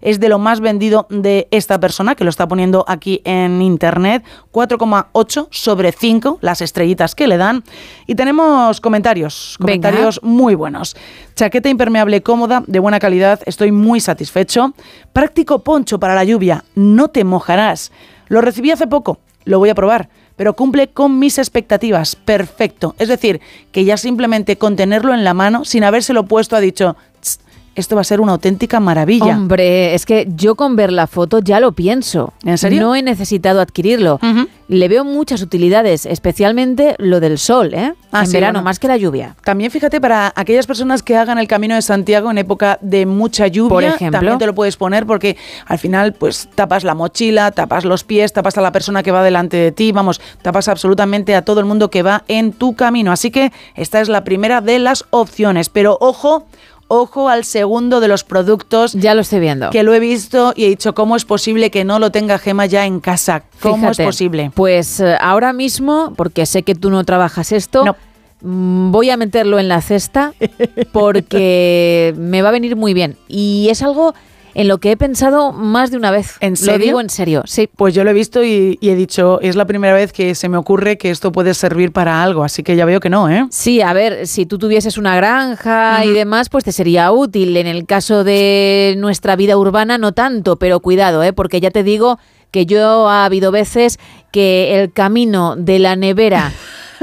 es de lo más vendido de esta persona, que lo está poniendo aquí en internet. 4,8 sobre 5, las estrellitas que le dan. Y tenemos comentarios muy buenos. Chaqueta impermeable cómoda, de buena calidad, estoy muy satisfecho. Práctico poncho para la lluvia, no te mojarás. Lo recibí hace poco, lo voy a probar, pero cumple con mis expectativas. Perfecto. Es decir, que ya simplemente con tenerlo en la mano, sin habérselo puesto, ha dicho, esto va a ser una auténtica maravilla. Hombre, es que yo con ver la foto ya lo pienso. ¿En serio? No he necesitado adquirirlo. Uh-huh. Le veo muchas utilidades, especialmente lo del sol, en verano, más que la lluvia. También fíjate, para aquellas personas que hagan el Camino de Santiago en época de mucha lluvia, por ejemplo, también te lo puedes poner porque al final pues tapas la mochila, tapas los pies, tapas a la persona que va delante de ti, vamos, tapas absolutamente a todo el mundo que va en tu camino. Así que esta es la primera de las opciones, pero ojo al segundo de los productos. Ya lo estoy viendo. Que lo he visto y he dicho, ¿cómo es posible que no lo tenga Gemma ya en casa? ¿Cómo es posible? Pues ahora mismo, porque sé que tú no trabajas esto, no. Voy a meterlo en la cesta porque me va a venir muy bien. Y es algo en lo que he pensado más de una vez. ¿En serio? Lo digo en serio, sí. Pues yo lo he visto y he dicho, es la primera vez que se me ocurre que esto puede servir para algo, así que ya veo que no, ¿eh? Sí, a ver, si tú tuvieses una granja y demás, pues te sería útil. En el caso de nuestra vida urbana, no tanto, pero cuidado, porque ya te digo que yo ha habido veces que el camino de la nevera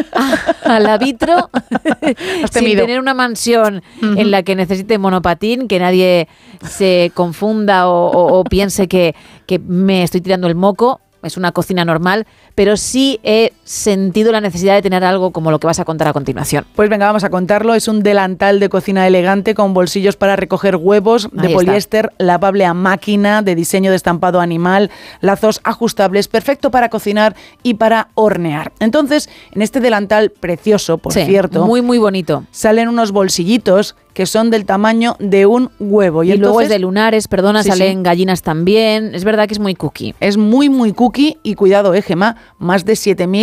a la vitro sin tener una mansión en la que necesite monopatín, que nadie se confunda o piense que me estoy tirando el moco. Es una cocina normal, pero sí he sentido la necesidad de tener algo como lo que vas a contar a continuación. Pues venga, vamos a contarlo. Es un delantal de cocina elegante con bolsillos para recoger huevos, de poliéster, lavable a máquina, de diseño de estampado animal, lazos ajustables, perfecto para cocinar y para hornear. Entonces, en este delantal precioso, por cierto, muy muy bonito, salen unos bolsillitos que son del tamaño de un huevo. Y luego es de lunares, salen gallinas también. Es verdad que es muy cookie. Es muy, muy cookie y cuidado, Gemma, más de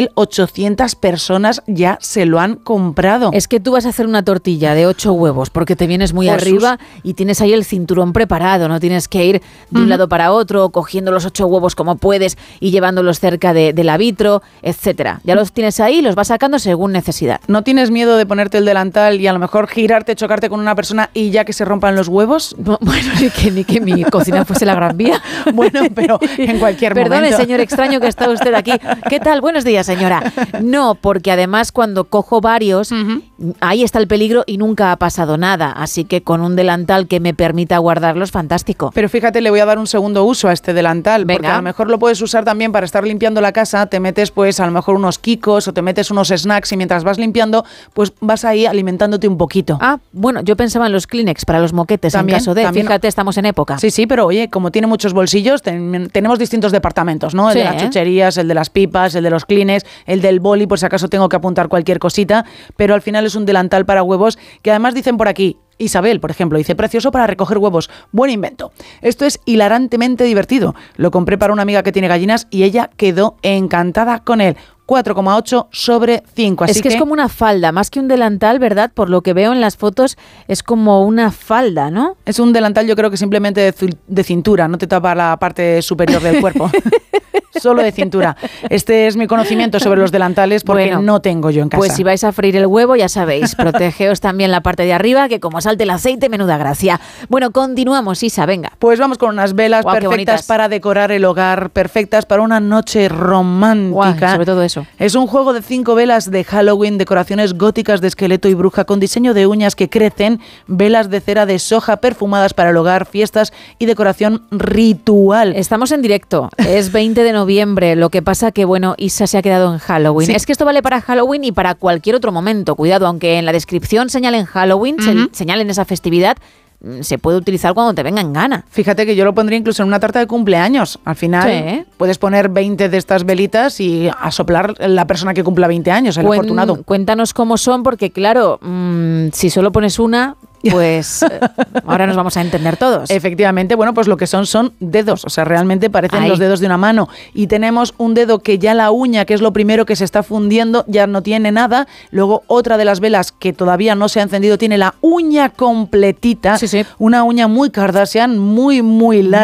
7.800 personas ya se lo han comprado. Es que tú vas a hacer una tortilla de 8 huevos porque te vienes muy arriba y tienes ahí el cinturón preparado, no tienes que ir de un lado para otro, cogiendo los 8 huevos como puedes y llevándolos cerca de la vitro, etcétera. Ya los tienes ahí, los vas sacando según necesidad. ¿No tienes miedo de ponerte el delantal y a lo mejor girarte, chocarte con una persona y ya que se rompan los huevos? Bueno, ni que mi cocina fuese la Gran Vía. Bueno, pero en cualquier momento. Perdone, señor extraño, que está usted aquí. ¿Qué tal? Buenos días, señora. No, porque además cuando cojo varios, ahí está el peligro y nunca ha pasado nada. Así que con un delantal que me permita guardarlos, fantástico. Pero fíjate, le voy a dar un segundo uso a este delantal. Venga. Porque a lo mejor lo puedes usar también para estar limpiando la casa. Te metes pues a lo mejor unos kikos o te metes unos snacks y mientras vas limpiando, pues vas ahí alimentándote un poquito. Ah, bueno, yo pensaba en los Kleenex para los moquetes también, en caso de, fíjate, estamos en época. Sí, pero oye, como tiene muchos bolsillos, tenemos distintos departamentos, ¿no? El de las chucherías, el de las pipas, el de los Kleenex, el del boli, por si acaso tengo que apuntar cualquier cosita, pero al final es un delantal para huevos que además dicen por aquí, Isabel, por ejemplo, dice, precioso para recoger huevos. Buen invento. Esto es hilarantemente divertido. Lo compré para una amiga que tiene gallinas y ella quedó encantada con él. 4,8 sobre 5. Así es que es como una falda, más que un delantal, ¿verdad? Por lo que veo en las fotos, es como una falda, ¿no? Es un delantal, yo creo que simplemente de cintura, no te tapa la parte superior del cuerpo. Solo de cintura. Este es mi conocimiento sobre los delantales porque no tengo yo en casa. Pues si vais a freír el huevo, ya sabéis, protegeos también la parte de arriba, que como salte el aceite, menuda gracia. Bueno, continuamos, Isa, venga. Pues vamos con unas velas perfectas para decorar el hogar, perfectas para una noche romántica. Sobre todo eso. Es un juego de 5 velas de Halloween, decoraciones góticas de esqueleto y bruja con diseño de uñas que crecen, velas de cera de soja perfumadas para el hogar, fiestas y decoración ritual. Estamos en directo, es 20 de noviembre, lo que pasa que, bueno, Isa se ha quedado en Halloween. Sí. Es que esto vale para Halloween y para cualquier otro momento, cuidado, aunque en la descripción señalen Halloween, señalen esa festividad, se puede utilizar cuando te venga en gana. Fíjate que yo lo pondría incluso en una tarta de cumpleaños. Al final puedes poner 20 de estas velitas y a soplar la persona que cumpla 20 años, el afortunado. Cuéntanos cómo son, porque claro, si solo pones una, pues ahora nos vamos a entender todos. Efectivamente, bueno, pues lo que son dedos, o sea, realmente parecen los dedos de una mano. Y tenemos un dedo que ya la uña, que es lo primero que se está fundiendo, ya no tiene nada. Luego otra de las velas que todavía no se ha encendido tiene la uña completita. Sí. Una uña muy Kardashian, muy, muy larga.